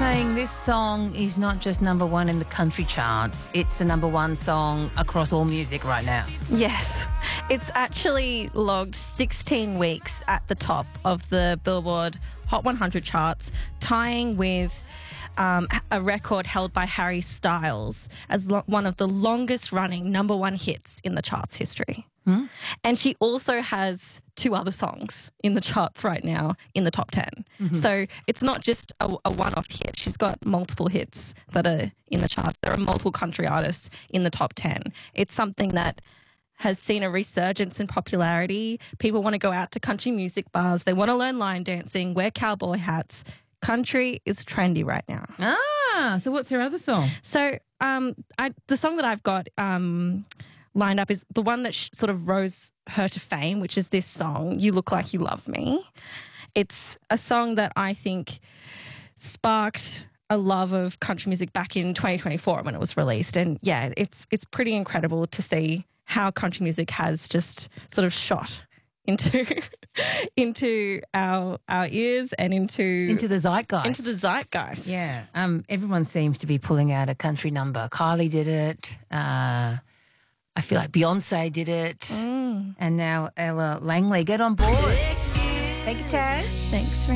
saying this song is not just number one in the country charts, it's the number one song across all music right now. Yes. It's actually logged 16 weeks at the top of the Billboard Hot 100 charts, tying with a record held by Harry Styles as one of the longest running number one hits in the charts history. And she also has two other songs in the charts right now in the top 10. So it's not just a one-off hit. She's got multiple hits that are in the charts. There are multiple country artists in the top 10. It's something that has seen a resurgence in popularity. People want to go out to country music bars. They want to learn line dancing, wear cowboy hats. Country is trendy right now. So what's her other song? So the song that I've got lined up is the one that sort of rose her to fame, which is this song, You Look Like You Love Me. It's a song that I think sparked a love of country music back in 2024 when it was released. And yeah, it's pretty incredible to see how country music has just sort of shot into our ears and into the zeitgeist. Into the zeitgeist. Yeah. Everyone seems to be pulling out a country number. Kylie did it. I feel like Beyonce did it. And now Ella Langley. Get on board. Thank you, Tash. Thanks for